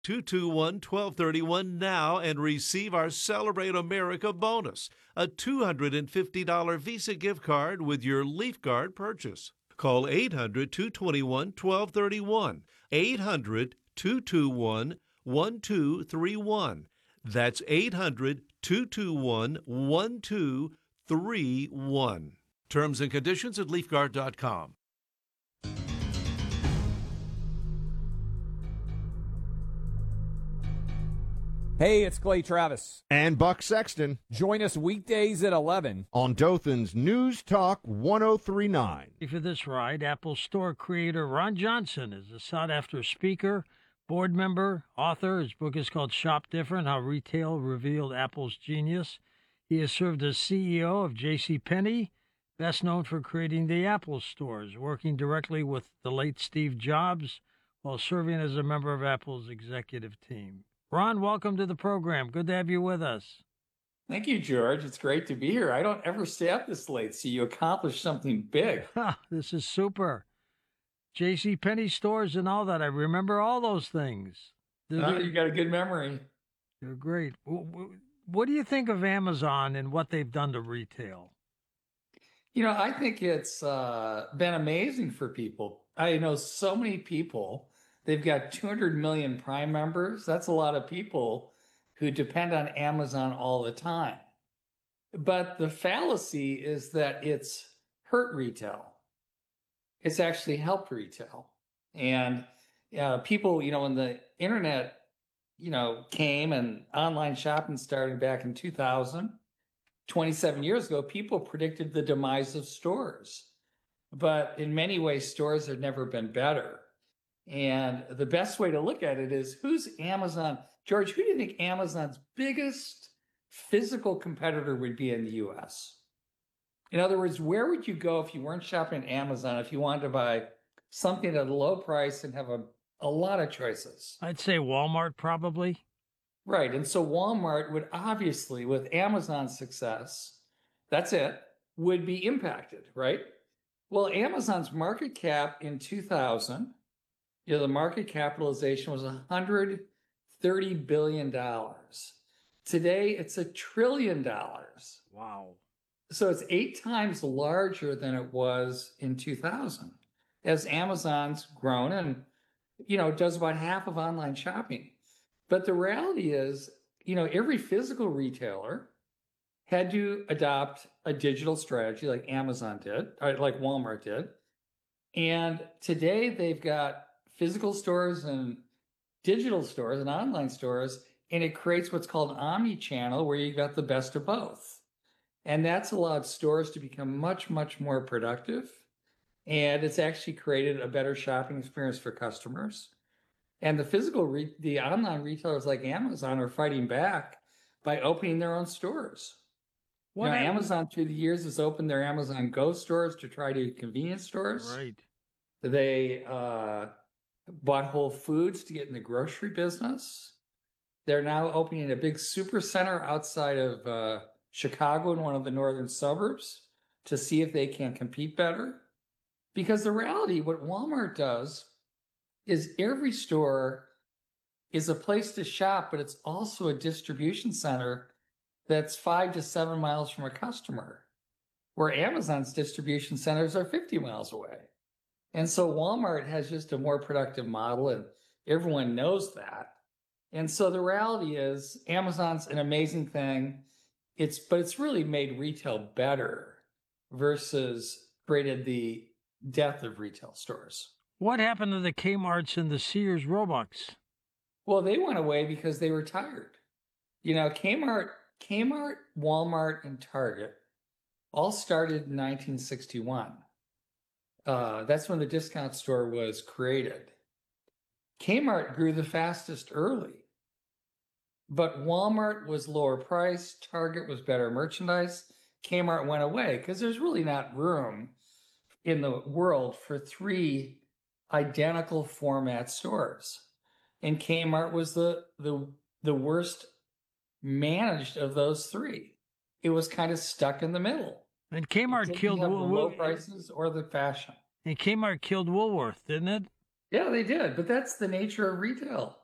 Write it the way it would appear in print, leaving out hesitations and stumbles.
800-221-1231 now and receive our Celebrate America bonus, a $250 Visa gift card with your LeafGuard purchase. Call 800-221-1231, 800-221-1231. That's 800-221-1231. Terms and conditions at LeafGuard.com. Hey, it's Clay Travis. And Buck Sexton. Join us weekdays at 11 on Dothan's News Talk 1039. For this ride, Apple Store creator Ron Johnson is a sought-after speaker, board member, author. His book is called Shop Different, How Retail Revealed Apple's Genius. He has served as CEO of JCPenney, best known for creating the Apple stores, working directly with the late Steve Jobs while serving as a member of Apple's executive team. Ron, welcome to the program. Good to have you with us. Thank you, George. It's great to be here. I don't ever stay up this late, so you accomplished something big. This is super. JCPenney stores and all that. I remember all those things. You got a good memory. They're great. What do you think of Amazon and what they've done to retail? You know, I think it's been amazing for people. I know so many people. They've got 200 million Prime members. That's a lot of people who depend on Amazon all the time. But the fallacy is that it's hurt retail. It's actually helped retail. And people, when the internet, came and online shopping started back in 2000, 27 years ago, people predicted the demise of stores. But in many ways, stores have never been better. And the best way to look at it is, who's Amazon? George, who do you think Amazon's biggest physical competitor would be in the U.S.? In other words, where would you go if you weren't shopping at Amazon, if you wanted to buy something at a low price and have a lot of choices? I'd say Walmart, probably. Right. And so Walmart would obviously, with Amazon's success, that's it, would be impacted, right? Well, Amazon's market cap in 2000, the market capitalization was $130 billion. Today, it's $1 trillion. Wow. So it's 8 times larger than it was in 2000 as Amazon's grown and, does about half of online shopping. But the reality is, every physical retailer had to adopt a digital strategy like Amazon did, or like Walmart did. And today they've got physical stores and digital stores and online stores, and it creates what's called omni-channel, where you've got the best of both. And that's allowed stores to become much, much more productive. And it's actually created a better shopping experience for customers. And the online retailers like Amazon are fighting back by opening their own stores. Amazon through the years has opened their Amazon Go stores to try to convenience stores. Right. They bought Whole Foods to get in the grocery business. They're now opening a big super center outside of Chicago in one of the northern suburbs to see if they can compete better. Because the reality, what Walmart does is every store is a place to shop, but it's also a distribution center that's 5 to 7 miles from a customer, where Amazon's distribution centers are 50 miles away. And so Walmart has just a more productive model, and everyone knows that. And so the reality is Amazon's an amazing thing. But it's really made retail better versus created the death of retail stores. What happened to the Kmart's and the Sears Roebucks? Well, they went away because they were tired. Kmart, Walmart, and Target all started in 1961. That's when the discount store was created. Kmart grew the fastest early, but Walmart was lower priced, Target was better merchandise. Kmart went away because there's really not room in the world for 3 identical format stores. And Kmart was the worst managed of those 3. It was kind of stuck in the middle. And Kmart killed the low prices or the fashion. And Kmart killed Woolworth, didn't it? Yeah, they did. But that's the nature of retail.